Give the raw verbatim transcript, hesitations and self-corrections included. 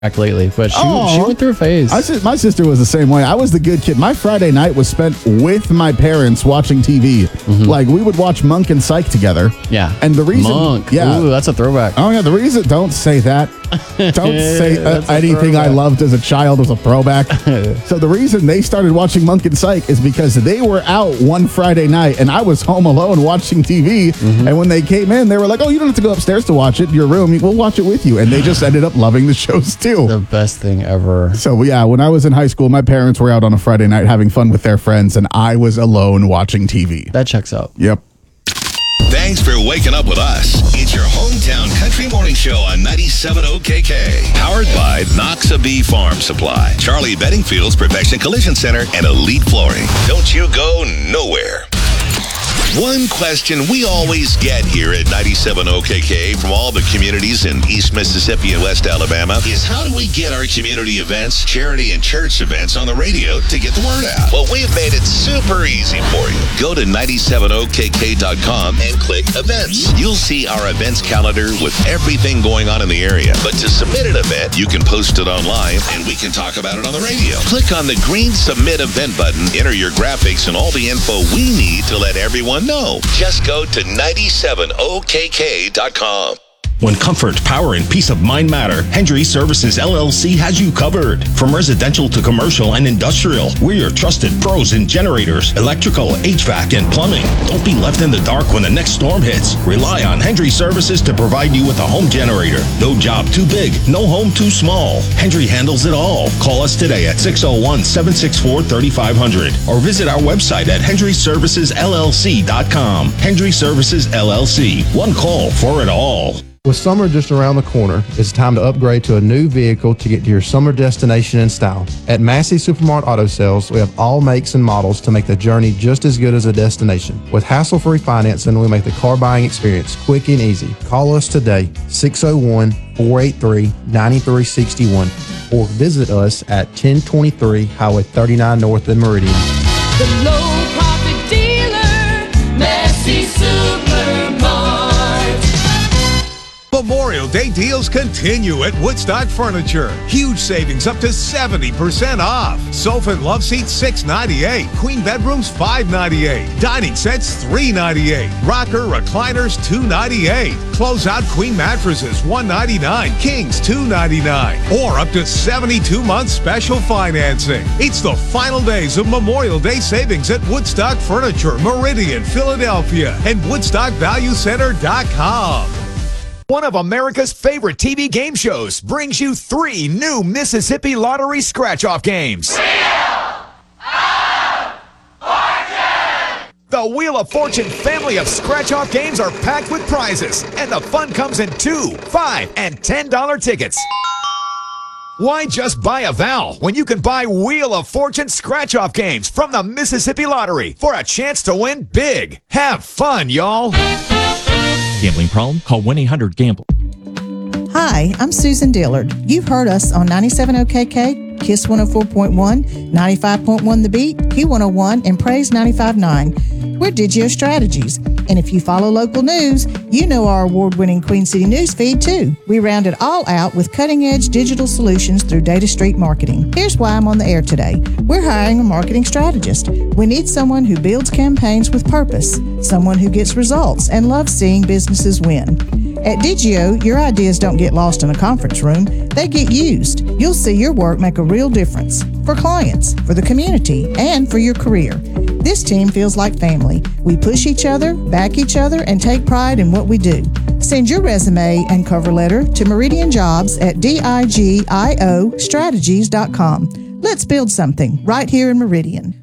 back lately, but she, Oh. she went through a phase. I, my sister was the same way. I was the good kid. My Friday night was spent with my parents watching T V. Mm-hmm. Like, we would watch Monk and Psych together. Yeah. And the reason... Monk. Yeah. Ooh, that's a throwback. Oh, yeah. The reason... Don't say that. Don't say uh, anything I loved as a child was a throwback. So the reason they started watching Monk and Psych is because they were out one Friday night, and I was home alone watching T V. Mm-hmm. And when they came in, they were like, oh, you don't have to go upstairs to watch it in your room. We'll watch it with you. And they just ended up loving the shows, too. The best thing ever. So, yeah, when I was in high school, my parents were out on a Friday night having fun with their friends, and I was alone watching T V. That checks out. Yep. Thanks for waking up with us. It's your hometown country morning show on ninety-seven O K K. Powered by Noxabee Farm Supply, Charlie Bedingfield's Perfection Collision Center, and Elite Flooring. Don't you go nowhere. One question we always get here at ninety-seven O K K from all the communities in East Mississippi and West Alabama is how do we get our community events, charity and church events on the radio to get the word out? Well, we've made it super easy for you. Go to ninety-seven O K K dot com and click events. You'll see our events calendar with everything going on in the area. But to submit an event, you can post it online and we can talk about it on the radio. Click on the green submit event button, enter your graphics and all the info we need to let everyone know. Just go to ninety-seven O K K dot com. When comfort, power, and peace of mind matter, Hendry Services L L C has you covered. From residential to commercial and industrial, we're your trusted pros in generators, electrical, H V A C, and plumbing. Don't be left in the dark when the next storm hits. Rely on Hendry Services to provide you with a home generator. No job too big, no home too small. Hendry handles it all. Call us today at six oh one, seven six four, three five zero zero or visit our website at hendry services L L C dot com. Hendry Services L L C. One call for it all. With summer just around the corner, it's time to upgrade to a new vehicle to get to your summer destination in style. At Massey Supermart Auto Sales, we have all makes and models to make the journey just as good as a destination. With hassle-free financing, we make the car buying experience quick and easy. Call us today, six oh one, four eight three, nine three six one, or visit us at ten twenty-three Highway thirty-nine North in Meridian. The low profit dealer, Massey Supermart. Memorial Day deals continue at Woodstock Furniture. Huge savings up to seventy percent off. Sofa and love seats six ninety-eight. Queen bedrooms five ninety-eight. Dining sets three ninety-eight. Rocker recliners two ninety-eight. Closeout queen mattresses one ninety-nine. Kings two ninety-nine. Or up to seventy-two months special financing. It's the final days of Memorial Day savings at Woodstock Furniture, Meridian, Philadelphia, and woodstock value center dot com. One of America's favorite T V game shows brings you three new Mississippi Lottery scratch-off games. Wheel of Fortune! The Wheel of Fortune family of scratch-off games are packed with prizes, and the fun comes in two, five, and ten dollar tickets. Why just buy a vowel when you can buy Wheel of Fortune scratch-off games from the Mississippi Lottery for a chance to win big? Have fun, y'all. Gambling problem? Call one eight hundred gamble. Hi, I'm Susan Dillard. You've heard us on ninety-seven O K K, KISS one oh four point one, ninety-five point one The Beat, Q one oh one, and Praise ninety-five point nine. We're Digio Strategies, and if you follow local news, you know our award-winning Queen City news feed too. We round it all out with cutting-edge digital solutions through Data Street Marketing. Here's why I'm on the air today. We're hiring a marketing strategist. We need someone who builds campaigns with purpose, someone who gets results and loves seeing businesses win. At Digio, your ideas don't get lost in a conference room. They get used. You'll see your work make a real difference for clients, for the community, and for your career. This team feels like family. We push each other, back each other, and take pride in what we do. Send your resume and cover letter to Meridian Jobs at digio strategies dot com. Let's build something right here in Meridian.